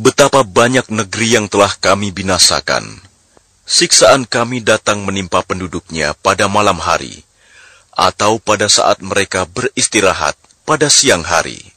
betapa banyak negeri yang telah kami binasakan. Siksaan kami datang menimpa penduduknya pada malam hari, atau pada saat mereka beristirahat pada siang hari.